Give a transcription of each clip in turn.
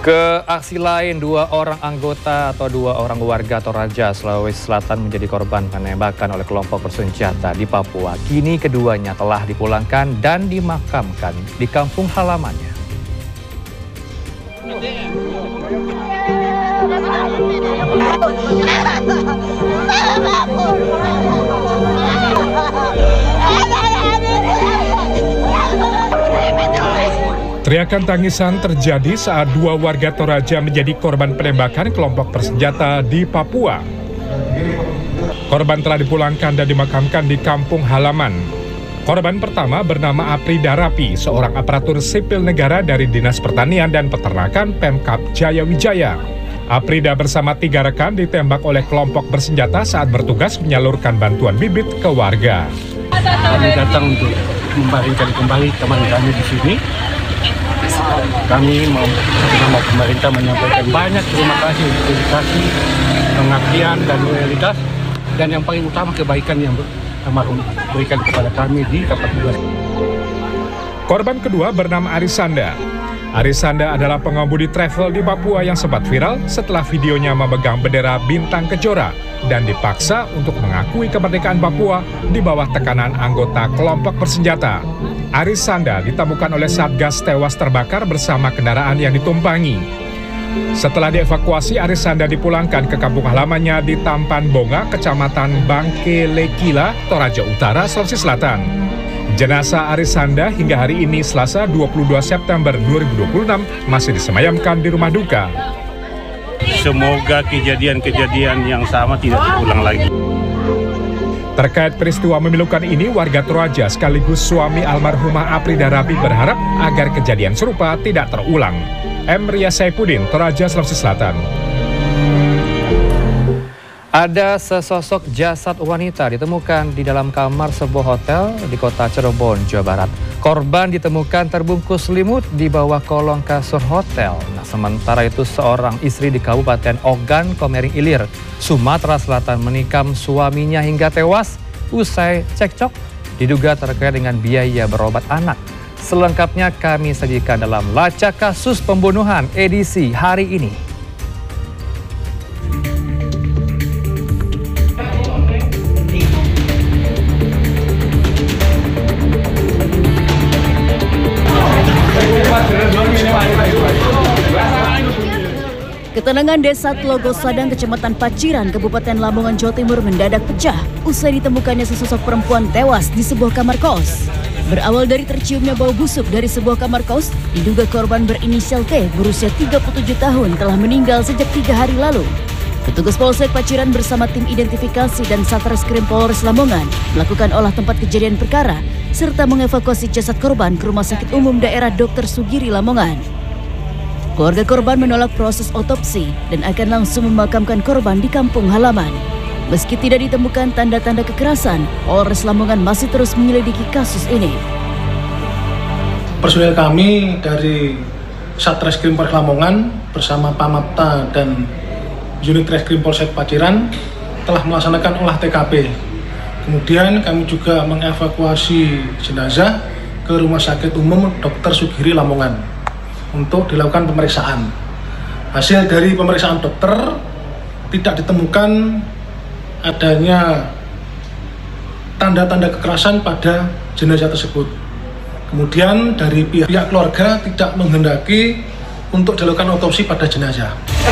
Ke aksi lain, dua orang warga Toraja, Sulawesi Selatan menjadi korban penembakan oleh kelompok bersenjata di Papua. Kini keduanya telah dipulangkan dan dimakamkan di kampung halamannya. Teriakan tangisan terjadi saat dua warga Toraja menjadi korban penembakan kelompok bersenjata di Papua. Korban telah dipulangkan dan dimakamkan di kampung halaman. Korban pertama bernama Aprida Rapi, seorang aparatur sipil negara dari Dinas Pertanian dan Peternakan Pemkab Jayawijaya. Aprida bersama 3 rekan ditembak oleh kelompok bersenjata saat bertugas menyalurkan bantuan bibit ke warga. Kami datang untuk membaringkan kembali teman kami di sini. Kami mau bersama pemerintah menyampaikan banyak terima kasih untuk dedikasi, pengabdian dan loyalitas, dan yang paling utama kebaikan yang almarhum berikan kepada kami di tempat tugas. Korban kedua bernama Arisanda. Arisanda adalah pengemudi travel di Papua yang sempat viral setelah videonya memegang bendera bintang kejora dan dipaksa untuk mengakui kemerdekaan Papua di bawah tekanan anggota kelompok bersenjata. Arisanda ditemukan oleh Satgas tewas terbakar bersama kendaraan yang ditumpangi. Setelah dievakuasi, Arisanda dipulangkan ke kampung halamannya di Tampan Bonga, Kecamatan Bangke Lekila, Toraja Utara, Sulawesi Selatan. Jenazah Arisanda hingga hari ini Selasa 22 September 2026 masih disemayamkan di rumah duka. Semoga kejadian-kejadian yang sama tidak terulang lagi. Terkait peristiwa memilukan ini, warga Toraja sekaligus suami almarhumah Aprida Rapi berharap agar kejadian serupa tidak terulang. M. Ria Saipudin, Toraja, Sulawesi Selatan. Ada sesosok jasad wanita ditemukan di dalam kamar sebuah hotel di kota Cirebon, Jawa Barat. Korban ditemukan terbungkus selimut di bawah kolong kasur hotel. Nah, sementara itu seorang istri di Kabupaten Ogan, Komering Ilir, Sumatera Selatan menikam suaminya hingga tewas usai cekcok diduga terkait dengan biaya berobat anak. Selengkapnya kami sajikan dalam Lacak Kasus Pembunuhan edisi hari ini. Ketenangan Desa Tlogo Sadang, Kecamatan Paciran, Kabupaten Lamongan, Jawa Timur mendadak pecah usai ditemukannya sesosok perempuan tewas di sebuah kamar kos. Berawal dari terciumnya bau busuk dari sebuah kamar kos, diduga korban berinisial T berusia 37 tahun telah meninggal sejak 3 hari lalu. Petugas Polsek Paciran bersama tim identifikasi dan Satreskrim Polres Lamongan melakukan olah tempat kejadian perkara serta mengevakuasi jasad korban ke Rumah Sakit Umum Daerah Dr. Sugiri Lamongan. Keluarga korban menolak proses otopsi dan akan langsung memakamkan korban di kampung halaman. Meski tidak ditemukan tanda-tanda kekerasan, Polres Lamongan masih terus menyelidiki kasus ini. Personil kami dari Satreskrim Polres Lamongan bersama Pamapta dan Unit Reskrim Polsek Paciran telah melaksanakan olah TKP. Kemudian kami juga mengevakuasi jenazah ke Rumah Sakit Umum Dr. Sugiri Lamongan untuk dilakukan pemeriksaan. Hasil dari pemeriksaan dokter tidak ditemukan adanya tanda-tanda kekerasan pada jenazah tersebut. Kemudian dari pihak keluarga tidak menghendaki untuk dilakukan otopsi pada jenazah.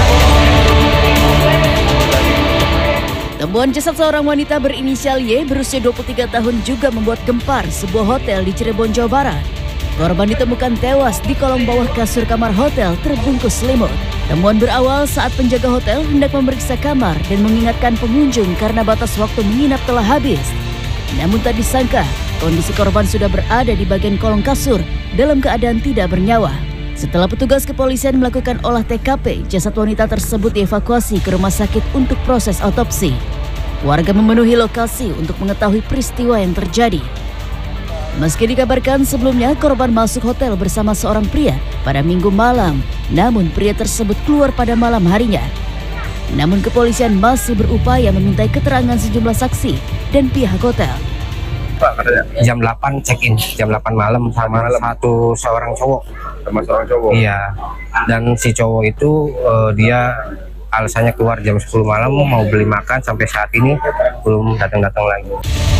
Temuan jasad seorang wanita berinisial Y berusia 23 tahun juga membuat gempar sebuah hotel di Cirebon, Jawa Barat. Korban ditemukan tewas di kolong bawah kasur kamar hotel terbungkus selimut. Temuan berawal saat penjaga hotel hendak memeriksa kamar dan mengingatkan pengunjung karena batas waktu menginap telah habis. Namun tak disangka, kondisi korban sudah berada di bagian kolong kasur dalam keadaan tidak bernyawa. Setelah petugas kepolisian melakukan olah TKP, jasad wanita tersebut dievakuasi ke rumah sakit untuk proses otopsi. Warga memenuhi lokasi untuk mengetahui peristiwa yang terjadi. Meski dikabarkan sebelumnya korban masuk hotel bersama seorang pria pada Minggu malam, namun pria tersebut keluar pada malam harinya. Namun kepolisian masih berupaya memintai keterangan sejumlah saksi dan pihak hotel. Pak katanya? Jam 8 check-in, jam 8 malam sama seorang cowok. Sama seorang cowok? Iya, dan si cowok itu dia alasannya keluar jam 10 malam mau beli makan, sampai saat ini belum datang-datang lagi.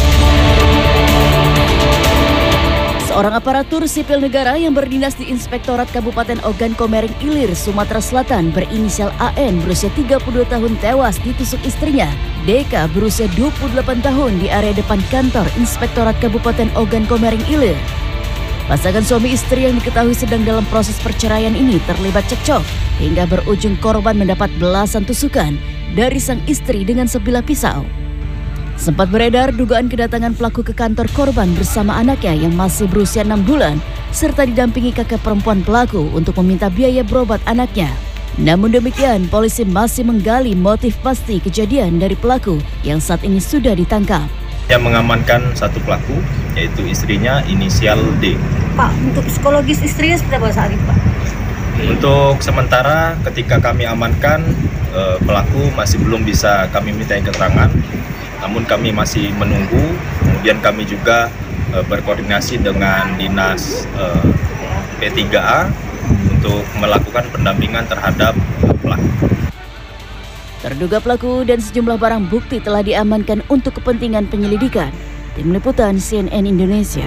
Seorang aparatur sipil negara yang berdinas di Inspektorat Kabupaten Ogan Komering Ilir, Sumatera Selatan berinisial AN berusia 32 tahun tewas ditusuk istrinya, DK berusia 28 tahun di area depan kantor Inspektorat Kabupaten Ogan Komering Ilir. Pasangan suami istri yang diketahui sedang dalam proses perceraian ini terlibat cekcok hingga berujung korban mendapat belasan tusukan dari sang istri dengan sebilah pisau. Sempat beredar dugaan kedatangan pelaku ke kantor korban bersama anaknya yang masih berusia 6 bulan serta didampingi kakak perempuan pelaku untuk meminta biaya berobat anaknya. Namun demikian, polisi masih menggali motif pasti kejadian dari pelaku yang saat ini sudah ditangkap. Yang mengamankan satu pelaku, yaitu istrinya inisial D. Pak, untuk psikologis istrinya seperti apa saat ini, Pak? Untuk sementara ketika kami amankan, pelaku masih belum bisa kami mintai keterangan. Namun kami masih menunggu, kemudian kami juga berkoordinasi dengan Dinas P3A untuk melakukan pendampingan terhadap pelaku. Terduga pelaku dan sejumlah barang bukti telah diamankan untuk kepentingan penyelidikan. Tim Liputan CNN Indonesia.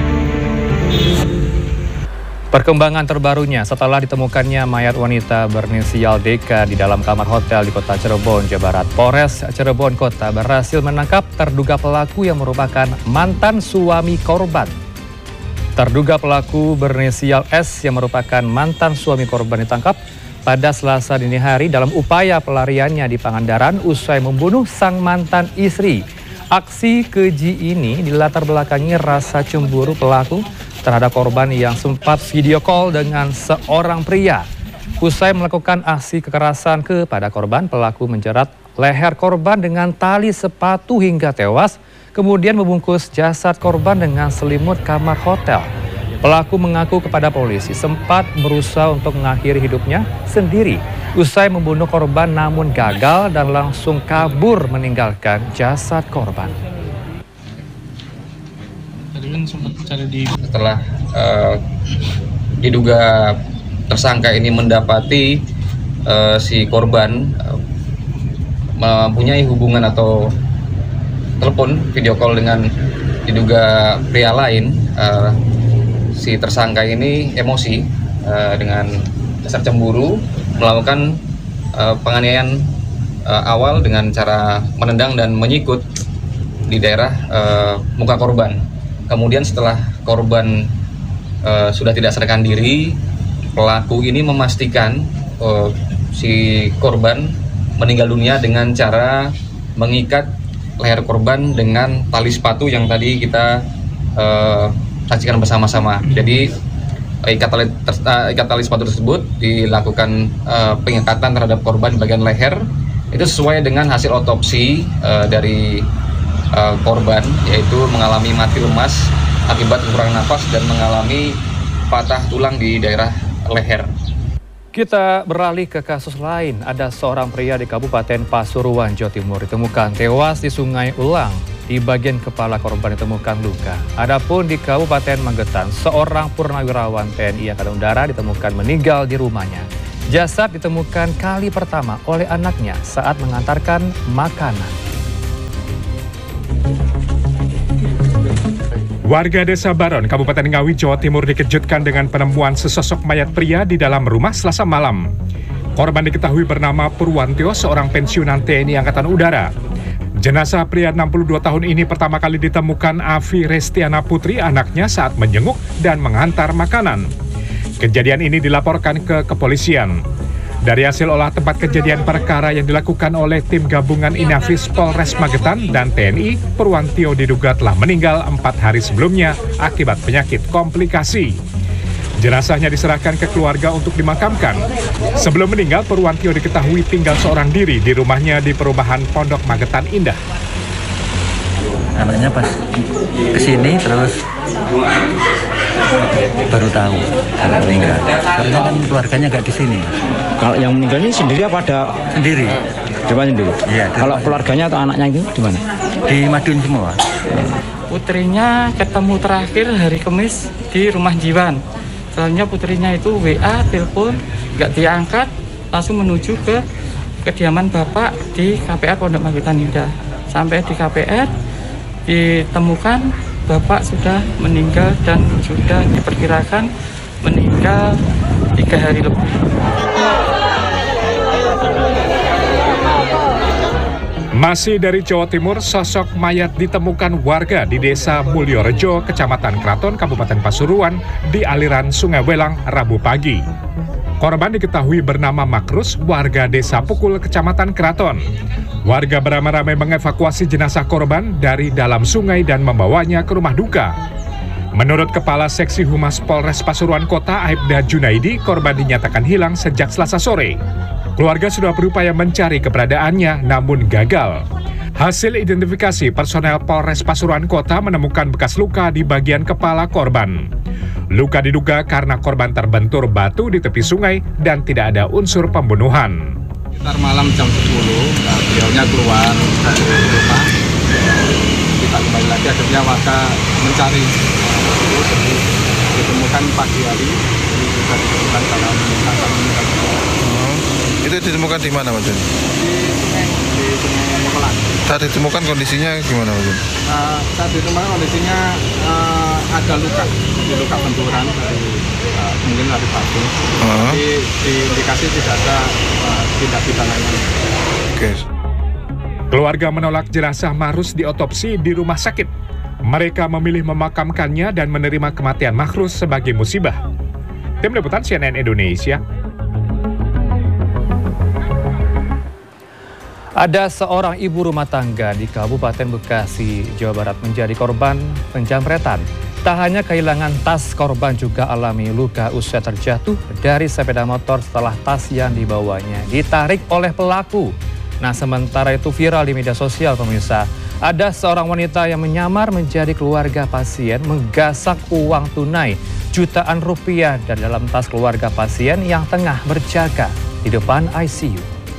Perkembangan terbarunya setelah ditemukannya mayat wanita berinisial DK di dalam kamar hotel di kota Cirebon, Jawa Barat. Polres Cirebon Kota berhasil menangkap terduga pelaku yang merupakan mantan suami korban. Terduga pelaku berinisial S yang merupakan mantan suami korban ditangkap pada Selasa dini hari dalam upaya pelariannya di Pangandaran usai membunuh sang mantan istri. Aksi keji ini dilatar belakangi rasa cemburu pelaku terhadap korban yang sempat video call dengan seorang pria. Usai melakukan aksi kekerasan kepada korban, pelaku menjerat leher korban dengan tali sepatu hingga tewas, kemudian membungkus jasad korban dengan selimut kamar hotel. Pelaku mengaku kepada polisi sempat berusaha untuk mengakhiri hidupnya sendiri. Usai membunuh korban namun gagal dan langsung kabur meninggalkan jasad korban. Setelah diduga tersangka ini mendapati si korban mempunyai hubungan atau telepon video call dengan diduga pria lain, si tersangka ini emosi dengan dasar cemburu melakukan penganiayaan awal dengan cara menendang dan menyikut di daerah muka korban. Kemudian setelah korban sudah tidak sadarkan diri, pelaku ini memastikan si korban meninggal dunia dengan cara mengikat leher korban dengan tali sepatu yang tadi kita saksikan bersama-sama. Jadi ikat tali sepatu tersebut dilakukan pengikatan terhadap korban di bagian leher. Itu sesuai dengan hasil otopsi dari korban, yaitu mengalami mati lemas akibat kekurangan nafas dan mengalami patah tulang di daerah leher. Kita beralih ke kasus lain. Ada seorang pria di Kabupaten Pasuruan, Jawa Timur ditemukan tewas di Sungai Ulang. Di bagian kepala korban ditemukan luka. Adapun di Kabupaten Magetan, seorang purnawirawan TNI Angkatan Udara ditemukan meninggal di rumahnya. Jasad ditemukan kali pertama oleh anaknya saat mengantarkan makanan. Warga Desa Baron, Kabupaten Ngawi, Jawa Timur dikejutkan dengan penemuan sesosok mayat pria di dalam rumah Selasa malam. Korban diketahui bernama Purwantio, seorang pensiunan TNI Angkatan Udara. Jenazah pria 62 tahun ini pertama kali ditemukan Afi Restiana Putri, anaknya, saat menjenguk dan mengantar makanan. Kejadian ini dilaporkan ke kepolisian. Dari hasil olah tempat kejadian perkara yang dilakukan oleh tim gabungan Inafis Polres Magetan dan TNI, Purwantio diduga telah meninggal 4 hari sebelumnya akibat penyakit komplikasi. Jenazahnya diserahkan ke keluarga untuk dimakamkan. Sebelum meninggal, Purwantio diketahui tinggal seorang diri di rumahnya di perumahan Pondok Magetan Indah. Anaknya pas kesini terus baru tahu anak meninggal. Karena kan keluarganya nggak di sini. Kalau yang meninggal ini sendiri apa ada? Sendiri. Di mana sendiri? Iya. Kalau keluarganya atau anaknya itu di mana? Di Madiun semua. putrinya ketemu terakhir hari Kamis di rumah Jiwan. Selanjutnya putrinya itu WA, telepon, nggak diangkat, langsung menuju ke kediaman bapak di KPR Pondok Magetan Indah. Sampai di KPR ditemukan bapak sudah meninggal dan sudah diperkirakan meninggal 3 hari lebih. Masih dari Jawa Timur, sosok mayat ditemukan warga di Desa Mulyorejo, Kecamatan Kraton, Kabupaten Pasuruan, di aliran Sungai Welang, Rabu pagi. Korban diketahui bernama Makrus, warga Desa Pukul, Kecamatan Kraton. Warga beramai-ramai mengevakuasi jenazah korban dari dalam sungai dan membawanya ke rumah duka. Menurut Kepala Seksi Humas Polres Pasuruan Kota, Aibda Junaidi, korban dinyatakan hilang sejak Selasa sore. Keluarga sudah berupaya mencari keberadaannya, namun gagal. Hasil identifikasi personel Polres Pasuruan Kota menemukan bekas luka di bagian kepala korban. Luka diduga karena korban terbentur batu di tepi sungai dan tidak ada unsur pembunuhan. Sekitar malam jam 10, beliaunya keluar dari rumah. Kita kembali lagi, akhirnya warga mencari. Ditemukan pagi hari, sudah ditemukan dalam meninggal. Itu ditemukan di mana, Mas? Di Sungai Mokolan. Saat ditemukan kondisinya gimana, Mas? Saat ditemukan kondisinya ada luka benturan dari mungkin dari batu. Tapi diindikasi tidak ada tindak pidananya. Oke. Keluarga menolak jenazah Makrus diotopsi di rumah sakit. Mereka memilih memakamkannya dan menerima kematian Makrus sebagai musibah. Tim Liputan CNN Indonesia. Ada seorang ibu rumah tangga di Kabupaten Bekasi, Jawa Barat menjadi korban penjamretan. Tak hanya kehilangan tas, korban juga alami luka usai terjatuh dari sepeda motor setelah tas yang dibawanya ditarik oleh pelaku. Nah, sementara itu viral di media sosial, pemirsa. Ada seorang wanita yang menyamar menjadi keluarga pasien menggasak uang tunai jutaan rupiah dari dalam tas keluarga pasien yang tengah berjaga di depan ICU.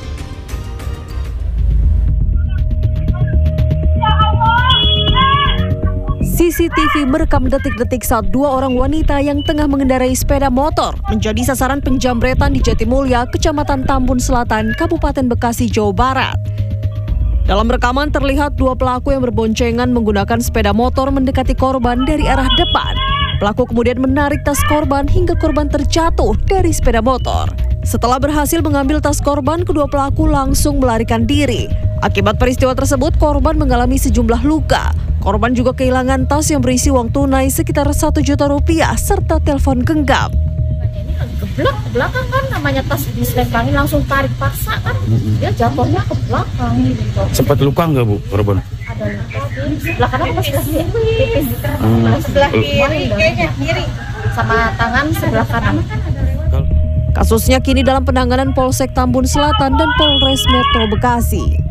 CCTV merekam detik-detik saat 2 orang wanita yang tengah mengendarai sepeda motor menjadi sasaran penjamretan di Jatimulya, Kecamatan Tambun Selatan, Kabupaten Bekasi, Jawa Barat. Dalam rekaman terlihat 2 pelaku yang berboncengan menggunakan sepeda motor mendekati korban dari arah depan. Pelaku kemudian menarik tas korban hingga korban terjatuh dari sepeda motor. Setelah berhasil mengambil tas korban, kedua pelaku langsung melarikan diri. Akibat peristiwa tersebut, korban mengalami sejumlah luka. Korban juga kehilangan tas yang berisi uang tunai sekitar 1 juta rupiah serta telepon genggam. Ini lagi keblak ke belakang kan, namanya tas diselempangin langsung tarik paksa kan, dia jatuhnya ke belakang gitu. Sempat luka nggak, Bu, korban? Ada luka di sebelah kanan atau sebelah kiri? Sebelah kiri kayaknya, kiri. Sama tangan sebelah kanan. Kasusnya kini dalam penanganan Polsek Tambun Selatan dan Polres Metro Bekasi.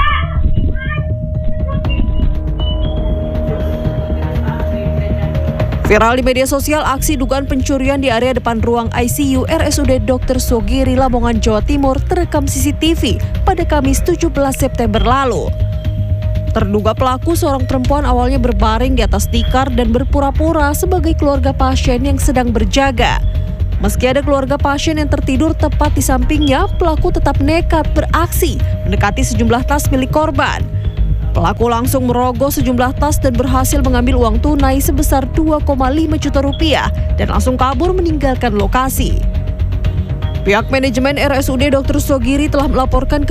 Viral di media sosial, aksi dugaan pencurian di area depan ruang ICU RSUD Dr. Sogiri, Lamongan, Jawa Timur terekam CCTV pada Kamis 17 September lalu. Terduga pelaku, seorang perempuan, awalnya berbaring di atas tikar dan berpura-pura sebagai keluarga pasien yang sedang berjaga. Meski ada keluarga pasien yang tertidur tepat di sampingnya, pelaku tetap nekat beraksi mendekati sejumlah tas milik korban. Pelaku langsung merogoh sejumlah tas dan berhasil mengambil uang tunai sebesar 2,5 juta rupiah dan langsung kabur meninggalkan lokasi. Pihak manajemen RSUD Dr. Sogiri telah melaporkan